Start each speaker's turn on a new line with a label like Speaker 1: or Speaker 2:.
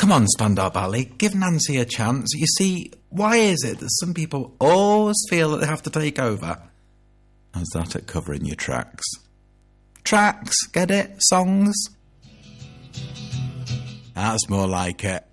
Speaker 1: Come on, Spandau Ballet, give Nancy a chance. You see, why is it that some people always feel that they have to take over? How's that at covering your tracks? Tracks, get it? Songs? That's more like it.